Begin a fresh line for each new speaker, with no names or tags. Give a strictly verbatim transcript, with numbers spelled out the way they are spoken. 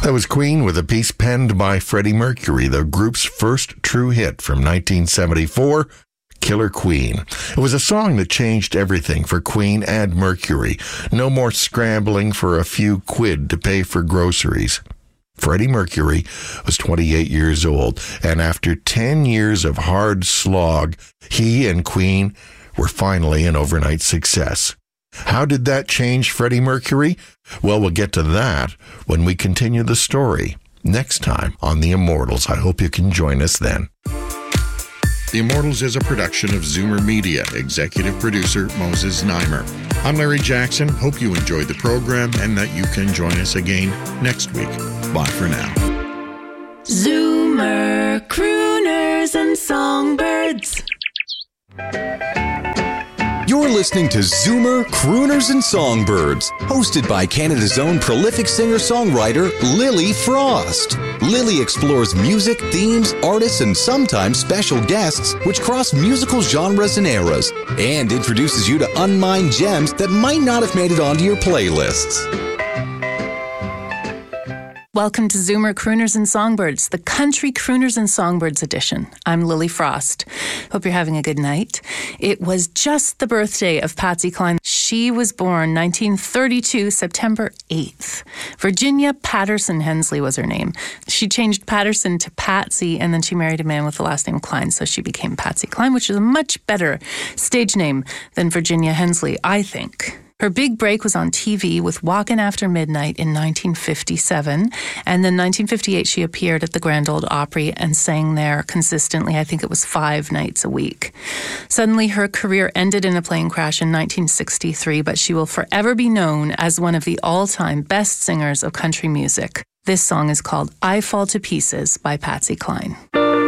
That was Queen with a piece penned by Freddie Mercury, the group's first true hit from nineteen seventy-four, Killer Queen. It was a song that changed everything for Queen and Mercury. No more scrambling for a few quid to pay for groceries. Freddie Mercury was twenty-eight years old, and after ten years of hard slog, he and Queen were finally an overnight success. How did that change Freddie Mercury? Well, we'll get to that when we continue the story next time on The Immortals. I hope you can join us then. The Immortals is a production of Zoomer Media. Executive producer Moses Neimer. I'm Larry Jackson. Hope you enjoyed the program and that you can join us again next week. Bye for now.
Zoomer Crooners and Songbirds.
You're listening to Zoomer Crooners and Songbirds, hosted by Canada's own prolific singer-songwriter, Lily Frost. Lily explores music, themes, artists, and sometimes special guests which cross musical genres and eras, and introduces you to unmined gems that might not have made it onto your playlists.
Welcome to Zoomer Crooners and Songbirds, the Country Crooners and Songbirds edition. I'm Lily Frost. Hope you're having a good night. It was just the birthday of Patsy Cline. She was born nineteen thirty-two, September eighth. Virginia Patterson Hensley was her name. She changed Patterson to Patsy, and then she married a man with the last name Cline, so she became Patsy Cline, which is a much better stage name than Virginia Hensley, I think. Her big break was on T V with Walkin' After Midnight in nineteen fifty-seven. And then nineteen fifty-eight, she appeared at the Grand Ole Opry and sang there consistently. I think it was five nights a week. Suddenly, her career ended in a plane crash in nineteen sixty-three, but she will forever be known as one of the all-time best singers of country music. This song is called I Fall to Pieces by Patsy Cline.